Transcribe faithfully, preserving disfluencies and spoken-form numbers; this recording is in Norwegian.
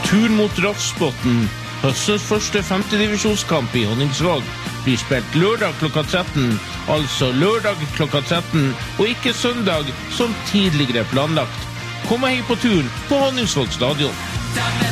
Turen mot Ratsbotn, høstens første femtedivisjonskamp i Honningsvåg, blir spilt lørdag klokka tretten, altså lørdag klokka tretten, og ikke søndag som tidligere planlagt. Kom og hei på turen på Honningsvåg stadion.